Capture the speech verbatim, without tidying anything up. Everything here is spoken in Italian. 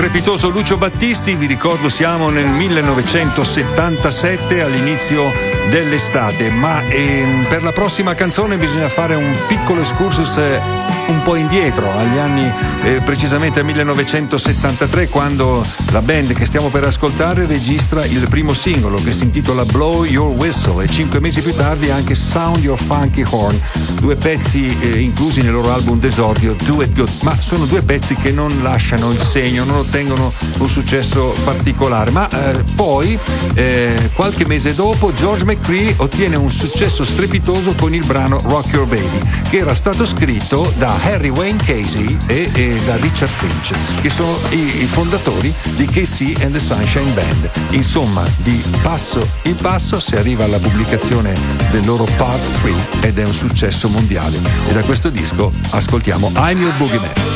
strepitoso Lucio Battisti. Vi ricordo, siamo nel millenovecentosettantasette, all'inizio dell'estate, ma ehm, per la prossima canzone bisogna fare un piccolo excursus eh, un po' indietro, agli anni eh, precisamente al millenovecentosettantatré, quando la band che stiamo per ascoltare registra il primo singolo, che si intitola Blow Your Whistle, e cinque mesi più tardi anche Sound Your Funky Horn, due pezzi eh, inclusi nel loro album d'esordio Do It Good, ma sono due pezzi che non lasciano il segno, non ottengono un successo particolare, ma eh, poi eh, qualche mese dopo George McCree ottiene un successo strepitoso con il brano Rock Your Baby, che era stato scritto da Harry Wayne Casey e, e da Richard Finch, che sono i, i fondatori di K C and the Sunshine Band. Insomma, di passo in passo si arriva alla pubblicazione del loro Part tre ed è un successo mondiale, e da questo disco ascoltiamo I'm Your Boogeyman.